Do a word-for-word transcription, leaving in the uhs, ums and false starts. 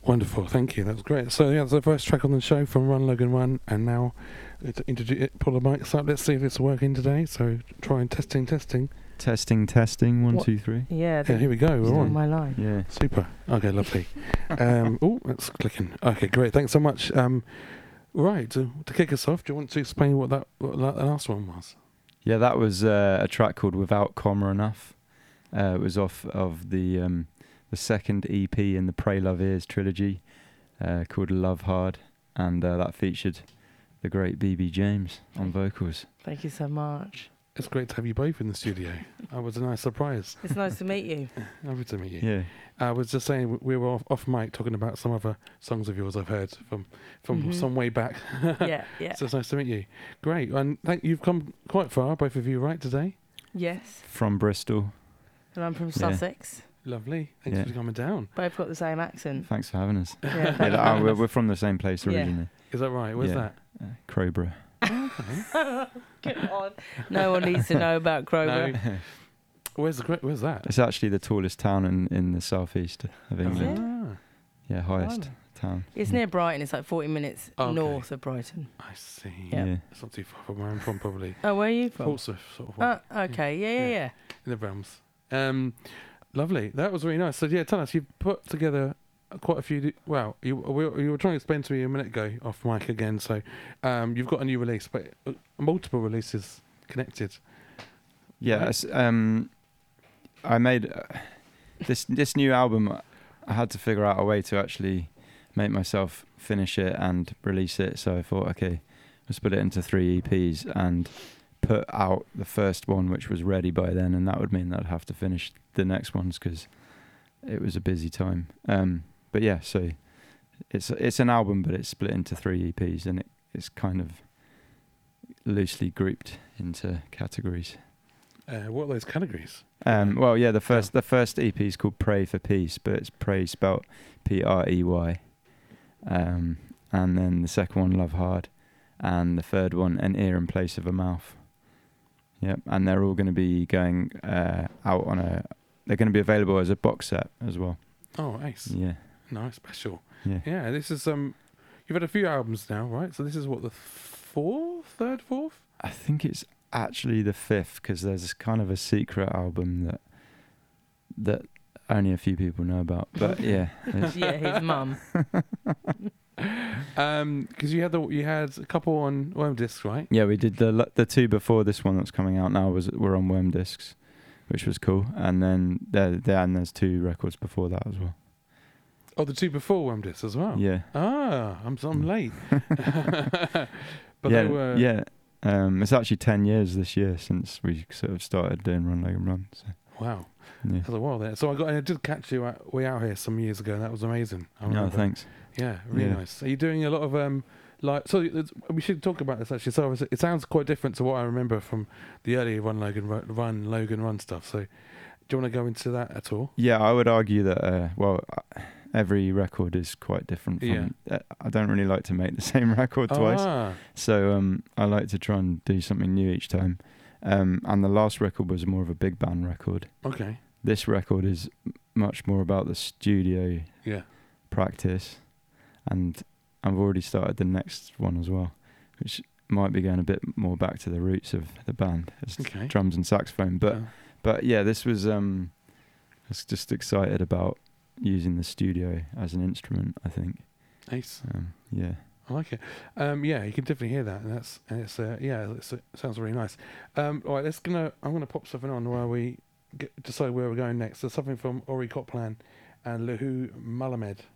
Wonderful, thank you. That was great. So yeah, that's the first track on the show from Run Logan Run, and now to introduce it, pull the mics up. Let's see if it's working today. So trying testing, testing, testing, testing. One, What? two, three. Yeah, Yeah, here we go. We're on on. my line. Yeah. Super. Okay, lovely. um, oh, that's clicking. Okay, great. Thanks so much. Um, right, to, to kick us off, do you want to explain what that, what that last one was? Yeah, that was uh, a track called Without Comma Enough. Uh, it was off of the um, the second E P in the Pray Love Ears trilogy, uh, called Love Hard, and uh, that featured the great B B James on vocals. Thank you so much. It's great to have you both in the studio. That was a nice surprise. It's nice to meet you. Lovely to meet you. Yeah. I was just saying we were off, off mic talking about some other songs of yours I've heard from from Mhm. some way back. Yeah, yeah. So it's nice to meet you. Great, and thank you've come quite far, both of you, right today? Yes. From Bristol. And I'm from Yeah. Sussex. Lovely. Thanks Yeah. for coming down. Both got the same accent. Thanks for having us. Yeah, Yeah, thank you. that- uh, we're, we're from the same place Yeah. originally. Is that right? Where's Yeah. Uh, Crowborough. that? Get on. No one needs to know about Crowborough. No. Where's the gre- Where's that? It's actually the tallest town in, in the southeast of England. Ah, Yeah, highest Blimey. town. It's near Brighton. It's like forty minutes Okay. north of Brighton. I see. Yeah. Yeah. It's not too far from where I'm from, probably. Oh, where are you from? Portsmouth, sort of. Oh, okay. Yeah, yeah, Yeah. yeah. in the realms. Um, lovely. That was really nice. So yeah, tell us, you put together quite a few. Di- wow, you we, you were trying to explain to me a minute ago off mic again. So um, you've got a new release, but uh, multiple releases connected. Yeah, Right. it's, um, I made uh, this this new album. I had to figure out a way to actually make myself finish it and release it. So I thought, okay, let's put it into three E Ps and put out the first one, which was ready by then, and that would mean that I'd have to finish the next ones because it was a busy time. Um, but yeah, so it's it's an album, but it's split into three E Ps, and it, it's kind of loosely grouped into categories. Uh, what are those categories? Um, well, yeah, the first the first E P is called Pray for Peace, but it's Pray spelt P R E Y. Um, and then the second one, Love Hard, and the third one, An Ear in Place of a Mouth. Yep, and they're all going to be going uh, out on a. They're going to be available as a box set as well. Oh, ace. Yeah, Nice, special. yeah. Yeah, this is um, you've had a few albums now, right? So this is what, the fourth, third, fourth? I think it's actually the fifth because there's kind of a secret album that that only a few people know about. But yeah, it's- Yeah, his mum. Um, because you had the you had a couple on Worm Discs, right? yeah, we did the l- the two before this one that's coming out now was were on Worm Discs, which was cool. And then there, there and there's two records before that as well. Oh, the two before Worm Discs as well. Yeah, Ah, I'm I'm late. But yeah, they were yeah. Um, it's actually ten years this year since we sort of started doing Run Logan Run. So wow. yeah, That's a while there. So I got I did catch you at, way out here some years ago, and that was amazing. I no, remember. thanks. Yeah, really Yeah. nice. Are you doing a lot of um, like? So it's- we should talk about this actually. So it sounds quite different to what I remember from the early Run Logan Run, Run Logan Run stuff. So do you want to go into that at all? Yeah, I would argue that uh, well, uh, every record is quite different. From, Yeah. uh, I don't really like to make the same record twice. Ah, So um, I like to try and do something new each time. Um, and the last record was more of a big band record. okay. This record is m- much more about the studio Yeah. practice, and I've already started the next one as well, which might be going a bit more back to the roots of the band, it's Okay. drums and saxophone. But Uh, but yeah, this was um, I was just excited about using the studio as an instrument. I think. ace. Um, yeah. I like it. Um, yeah, you can definitely hear that, and that's and it's uh, yeah, it's, it sounds really nice. Um, all right, let's gonna I'm gonna pop something on while we get, decide where we're going next. There's something from Ori Copland and Lahu Malamed.